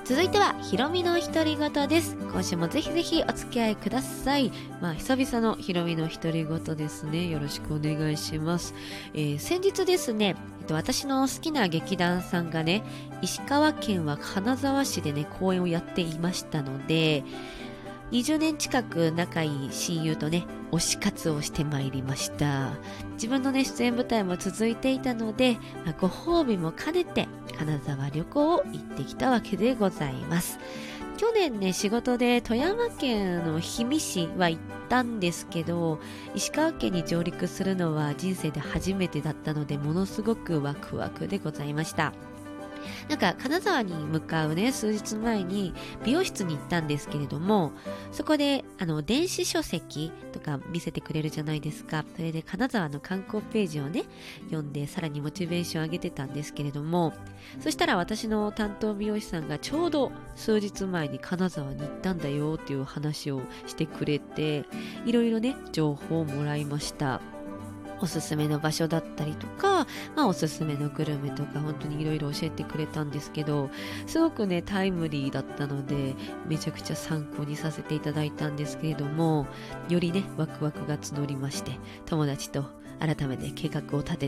続いてはひろみの独り言です。今週もぜひぜひお付き合いください。久々のひろみの独り言ですね。よろしくお願いします。先日ですね、私の好きな劇団さんがね、石川県は金沢市でね公演をやっていましたので、20年近く仲いい親友とね推し活をしてまいりました。自分のね出演舞台も続いていたので、ご褒美も兼ねて金沢旅行を行ってきたわけでございます。去年ね仕事で富山県の氷見市は行ったんですけど、石川県に上陸するのは人生で初めてだったので、ものすごくワクワクでございました。金沢に向かうね数日前に美容室に行ったんですけれども、そこで電子書籍とか見せてくれるじゃないですか。それで金沢の観光ページをね読んで、さらにモチベーション上げてたんですけれども、そしたら私の担当美容師さんがちょうど数日前に金沢に行ったんだよっていう話をしてくれて、いろいろね情報をもらいました。おすすめの場所だったりとか、おすすめのグルメとか、本当にいろいろ教えてくれたんですけど、すごくねタイムリーだったので、めちゃくちゃ参考にさせていただいたんですけれども、よりねワクワクが募りまして、友達と改めて計画を立て